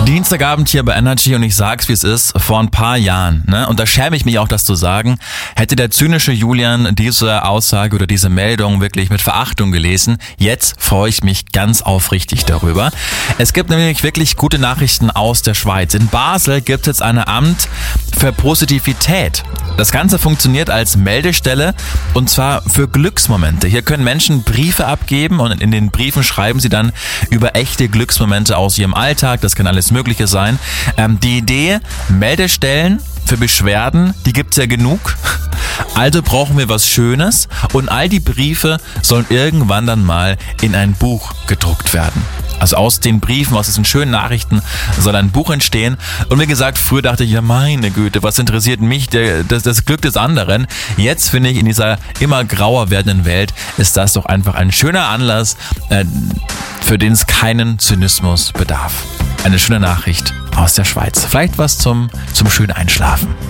Dienstagabend hier bei Energy und ich sag's wie es ist, vor ein paar Jahren, und da schäme ich mich auch, das zu sagen, hätte der zynische Julian diese Aussage oder diese Meldung wirklich mit Verachtung gelesen. Jetzt freue ich mich ganz aufrichtig darüber. Es gibt nämlich wirklich gute Nachrichten aus der Schweiz. In Basel gibt es ein Amt für Positivität. Das Ganze funktioniert als Meldestelle und zwar für Glücksmomente. Hier können Menschen Briefe abgeben und in den Briefen schreiben sie dann über echte Glücksmomente aus ihrem Alltag. Das kann alles Mögliche sein. Die Idee, Meldestellen für Beschwerden, die gibt's ja genug. Also brauchen wir was Schönes und all die Briefe sollen irgendwann dann mal in ein Buch gedruckt werden. Also aus den Briefen, aus diesen schönen Nachrichten soll ein Buch entstehen. Und wie gesagt, früher dachte ich, ja meine Güte, was interessiert mich das Glück des anderen? Jetzt finde ich, in dieser immer grauer werdenden Welt ist das doch einfach ein schöner Anlass, für den es keinen Zynismus bedarf. Eine schöne Nachricht aus der Schweiz. Vielleicht was zum schönen Einschlafen.